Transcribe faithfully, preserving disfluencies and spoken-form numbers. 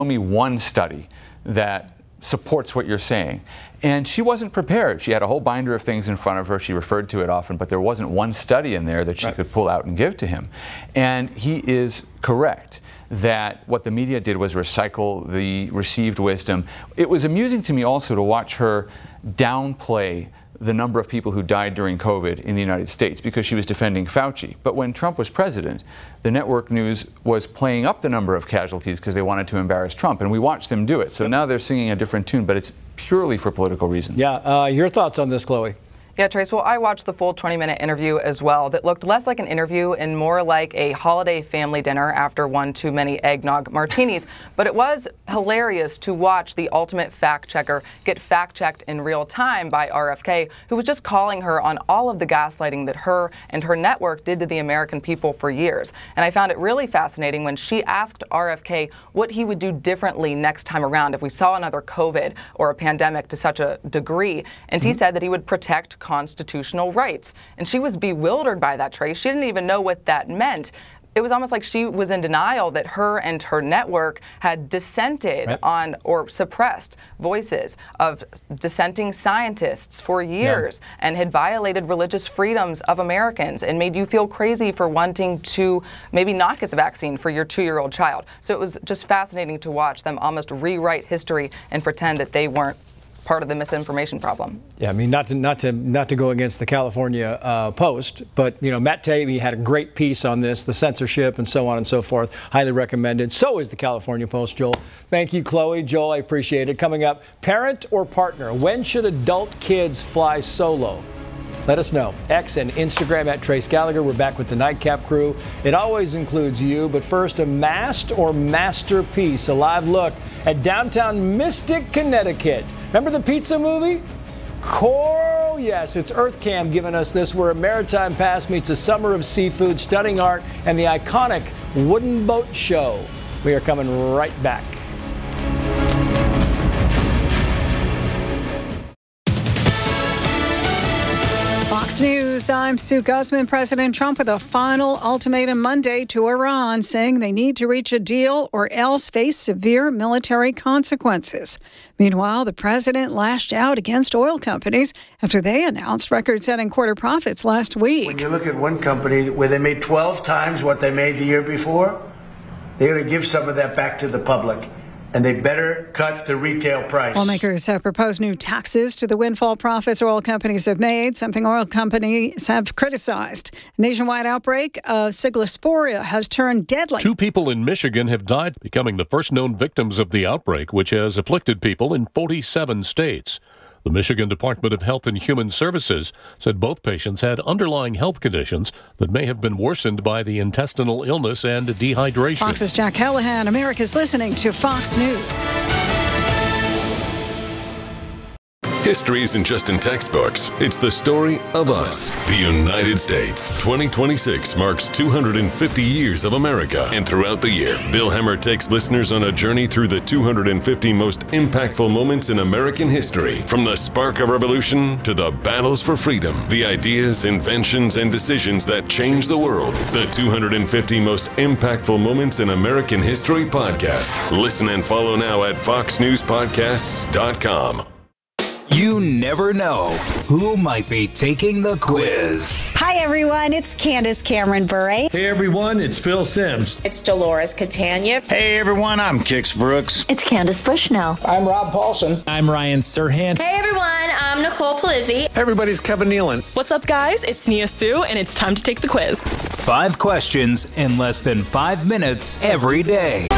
me one study that supports what you're saying. And she wasn't prepared. She had a whole binder of things in front of her. She referred to it often, but there wasn't one study in there that she right. could pull out and give to him. And he is correct that what the media did was recycle the received wisdom. It was amusing to me also to watch her downplay the number of people who died during COVID in the United States because she was defending Fauci. But when Trump was president, the network news was playing up the number of casualties because they wanted to embarrass Trump, and we watched them do it. So now they're singing a different tune, but it's purely for political reasons. Yeah, uh, your thoughts on this, Chloe? Yeah, Trace, well, I watched the full twenty minute interview as well that looked less like an interview and more like a holiday family dinner after one too many eggnog martinis. But it was hilarious to watch the ultimate fact checker get fact checked in real time by R F K, who was just calling her on all of the gaslighting that her and her network did to the American people for years. And I found it really fascinating when she asked R F K what he would do differently next time around if we saw another COVID or a pandemic to such a degree. And he mm-hmm. said that he would protect constitutional rights. And she was bewildered by that, Trace. She didn't even know what that meant. It was almost like she was in denial that her and her network had dissented right. on or suppressed voices of dissenting scientists for years yeah. and had violated religious freedoms of Americans and made you feel crazy for wanting to maybe not get the vaccine for your two-year-old child. So it was just fascinating to watch them almost rewrite history and pretend that they weren't part of the misinformation problem. Yeah, I mean, not to not to not to go against the California uh, Post, but you know, Matt Taibbi had a great piece on this, the censorship and so on and so forth. Highly recommended. So is the California Post, Joel. Thank you, Chloe. Joel, I appreciate it. Coming up, parent or partner? When should adult kids fly solo? Let us know. X and Instagram at Trace Gallagher. We're back with the Nightcap crew. It always includes you, but first, a mast or masterpiece. A live look at downtown Mystic, Connecticut. Remember the pizza movie? Coral, yes, it's EarthCam giving us this, where a maritime pass meets a summer of seafood, stunning art, and the iconic wooden boat show. We are coming right back. Fox News, I'm Sue Guzman. President Trump with a final ultimatum Monday to Iran, saying they need to reach a deal or else face severe military consequences. Meanwhile, the president lashed out against oil companies after they announced record-setting quarter profits last week. When you look at one company where they made twelve times what they made the year before, they're going to give some of that back to the public. And they better cut the retail price. Lawmakers have proposed new taxes to the windfall profits oil companies have made, something oil companies have criticized. A nationwide outbreak of Cyclosporia has turned deadly. Two people in Michigan have died, becoming the first known victims of the outbreak, which has afflicted people in forty-seven states. The Michigan Department of Health and Human Services said both patients had underlying health conditions that may have been worsened by the intestinal illness and dehydration. Fox's Jack Callahan. America's listening to Fox News. History isn't just in textbooks. It's the story of us, the United States. twenty twenty-six marks two hundred fifty years of America. And throughout the year, Bill Hemmer takes listeners on a journey through the two hundred fifty most impactful moments in American history. From the spark of revolution to the battles for freedom, the ideas, inventions, and decisions that changed the world. The two hundred fifty most impactful moments in American history podcast. Listen and follow now at fox news podcasts dot com. You never know who might be taking the quiz. Hi, everyone. It's Candace Cameron Bure. Hey, everyone. It's Phil Sims. It's Dolores Catania. Hey, everyone. I'm Kix Brooks. It's Candace Bushnell. I'm Rob Paulson. I'm Ryan Serhant. Hey, everyone. I'm Nicole Palizzi. Hey, everybody's Kevin Nealon. What's up, guys? It's Nia Sue, and it's time to take the quiz. Five questions in less than five minutes every day.